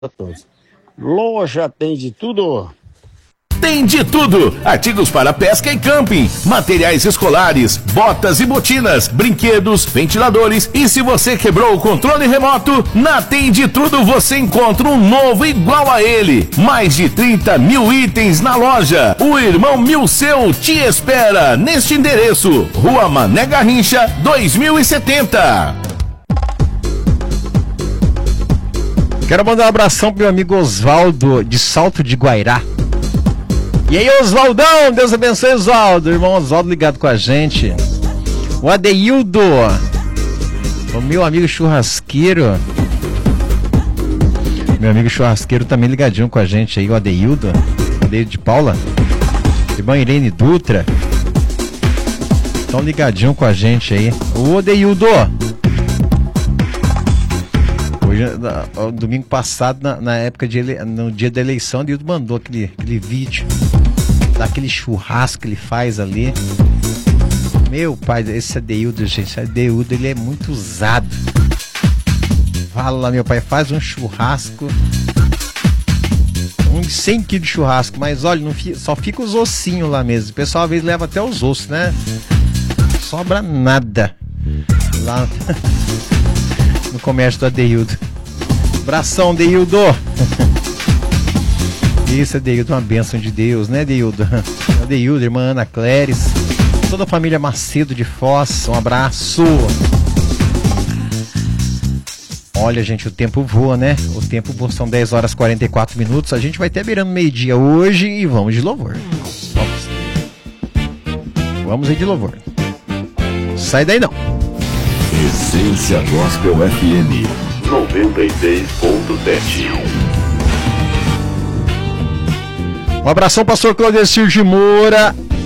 a todos. Loja tem de tudo. Tem de tudo, artigos para pesca e camping, materiais escolares, botas e botinas, brinquedos, ventiladores e se você quebrou o controle remoto, na Tem de Tudo você encontra um novo igual a ele. Mais de 30 mil itens na loja. O Irmão Milceu te espera neste endereço, Rua Mané Garrincha, 2070. Quero mandar um abração pro meu amigo Osvaldo de Salto de Guairá. E aí, Osvaldão, Deus abençoe, Osvaldo. Irmão Osvaldo ligado com a gente. O Adeildo, o meu amigo churrasqueiro. Meu amigo churrasqueiro também ligadinho com a gente aí, o Adeildo de Paula. Irmã Irene Dutra. Estão ligadinho com a gente aí. O Adeildo. Hoje, domingo passado, na época no dia da eleição, o Adeildo mandou aquele vídeo daquele churrasco que ele faz ali. Meu pai, esse Adeildo, gente, esse Adeildo, ele é muito usado. Fala lá, meu pai, faz um churrasco, uns 100 kg de churrasco, mas olha, só fica os ossinhos lá mesmo. O pessoal às vezes leva até os ossos, né? Sobra nada lá no comércio do Adeildo. Abração, Adeildo. Isso, Adeildo, uma bênção de Deus, né, Adeildo? Adeildo, irmã Ana Cléris, toda a família Macedo de Foz, um abraço. Olha, gente, o tempo voa, né? O tempo voa, são 10 horas e 44 minutos. A gente vai até beirando meio-dia hoje e vamos de louvor. Vamos aí de louvor. Sai daí não. Essência Gospel FM 96.7. Um abração, pastor Claudecir de Moura.